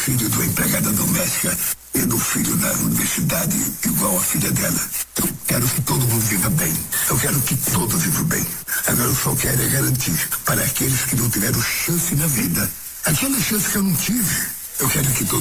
filho de uma empregada doméstica e do filho da universidade igual a filha dela. Eu quero que todo mundo viva bem. Eu quero que todos vivam bem. Agora eu só quero é garantir para aqueles que não tiveram chance na vida. Aquela chance que eu não tive, eu quero que todos